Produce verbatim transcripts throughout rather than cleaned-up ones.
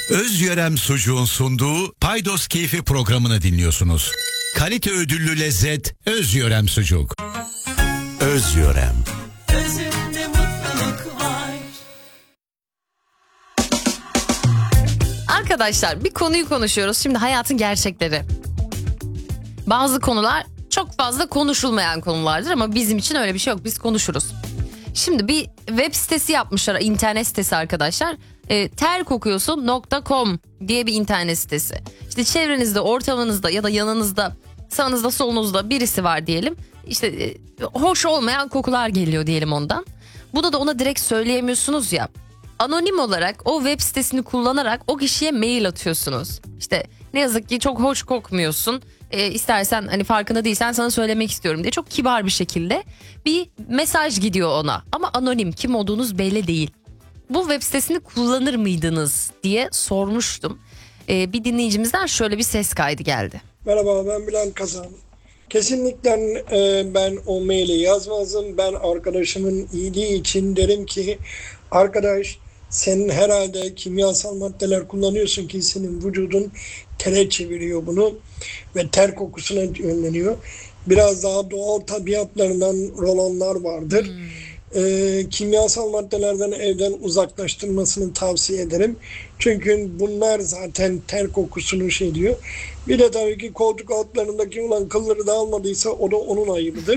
Özyörem Sucuğun sunduğu Paydos Keyfi programını dinliyorsunuz. Kalite ödüllü lezzet Özyörem Sucuk. Özyörem. Özünde mutluluk var. Arkadaşlar, bir konuyu konuşuyoruz. Şimdi hayatın gerçekleri. Bazı konular çok fazla konuşulmayan konulardır ama bizim için öyle bir şey yok. Biz konuşuruz. Şimdi bir web sitesi yapmışlar, internet sitesi arkadaşlar. E, ter kokuyorsun nokta com diye bir internet sitesi. İşte çevrenizde, ortamınızda ya da yanınızda, sağınızda, solunuzda birisi var diyelim. İşte e, hoş olmayan kokular geliyor diyelim ondan. Bunu da ona direkt söyleyemiyorsunuz ya. Anonim olarak o web sitesini kullanarak o kişiye mail atıyorsunuz. İşte ne yazık ki çok hoş kokmuyorsun. E, istersen hani farkında değilsen sana söylemek istiyorum diye çok kibar bir şekilde bir mesaj gidiyor ona. Ama anonim, kim olduğunuz belli değil. Bu web sitesini kullanır mıydınız diye sormuştum. E, bir dinleyicimizden şöyle bir ses kaydı geldi. Merhaba, ben Bülent Kazan. Kesinlikle e, ben o maili yazmazdım. Ben arkadaşımın iyiliği için derim ki arkadaş, sen herhalde kimyasal maddeler kullanıyorsun ki senin vücudun tere çeviriyor bunu ve ter kokusuna yönleniyor. Biraz daha doğal tabiatlarından rolanlar vardır. Hmm. E, kimyasal maddelerden evden uzaklaştırmasını tavsiye ederim. Çünkü bunlar zaten ter kokusunu şey diyor. Bir de tabii ki koltuk altlarındaki olan kılları da almadıysa o da onun ayıbıdır.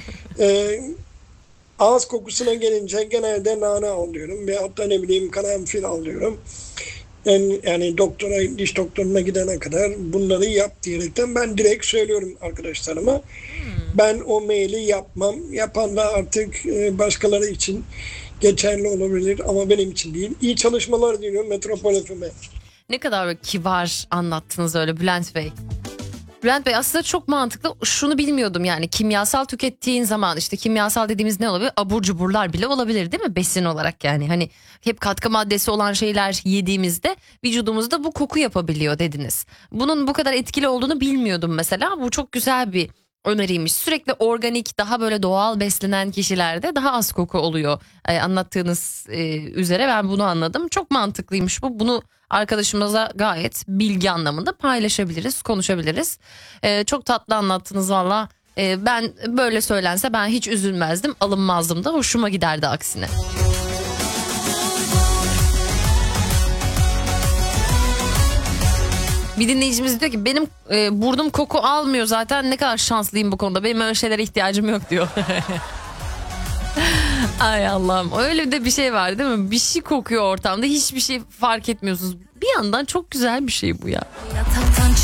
e, ağız kokusuna gelince genelde nane alıyorum ve hatta ne bileyim karanfil alıyorum. Yani, yani doktora, diş doktoruna gidene kadar bunları yap diyerekten ben direkt söylüyorum arkadaşlarıma. Hmm. Ben o maili yapmam. Yapan da artık başkaları için geçerli olabilir ama benim için değil. İyi çalışmalar diliyorum Metropol F M'e. Ne kadar kibar anlattınız öyle Bülent Bey. Bülent Bey, aslında çok mantıklı. Şunu bilmiyordum, yani kimyasal tükettiğin zaman, işte kimyasal dediğimiz ne olabilir? Abur cuburlar bile olabilir değil mi? Besin olarak yani. Hani hep katkı maddesi olan şeyler yediğimizde vücudumuzda bu koku yapabiliyor dediniz. Bunun bu kadar etkili olduğunu bilmiyordum mesela. Bu çok güzel bir öneriymiş. Sürekli organik, daha böyle doğal beslenen kişilerde daha az koku oluyor. Ee, anlattığınız e, üzere ben bunu anladım. Çok mantıklıymış bu. Bunu arkadaşımıza gayet bilgi anlamında paylaşabiliriz, konuşabiliriz. Ee, çok tatlı anlattınız valla. Ee, ben böyle söylense ben hiç üzülmezdim, alınmazdım da, hoşuma giderdi aksine. Bir dinleyicimiz diyor ki benim e, burnum koku almıyor zaten, ne kadar şanslıyım bu konuda, benim öyle şeylere ihtiyacım yok diyor. Ay Allah'ım, öyle de bir şey var değil mi? Bir şey kokuyor ortamda, hiçbir şey fark etmiyorsunuz. Bir yandan çok güzel bir şey bu ya.